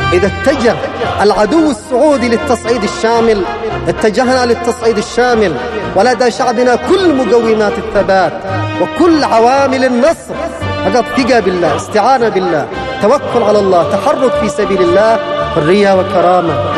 إذا اتجه العدو السعودي للتصعيد الشامل اتجهنا للتصعيد الشامل، ولدى شعبنا كل مقومات الثبات وكل عوامل النصر. فقط ثقة بالله، استعانة بالله، توكل على الله، تحرك في سبيل الله، حرية وكرامة.